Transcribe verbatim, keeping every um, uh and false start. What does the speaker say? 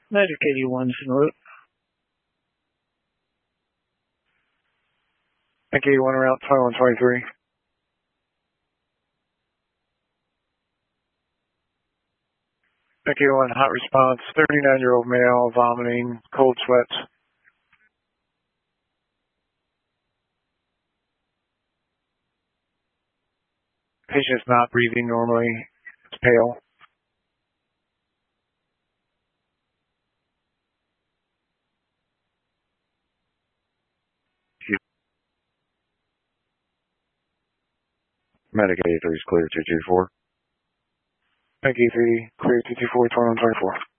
Medic eighty-one, Saint Louis. Medic eighty-one, route twenty-one twenty-three. Medic eighty-one, hot response, thirty-nine-year-old male, vomiting, cold sweats. Patient is not breathing normally. It's pale. Medic eighty-three is clear two two four. Medic eighty-three, clear two two four, twenty-one twenty-four.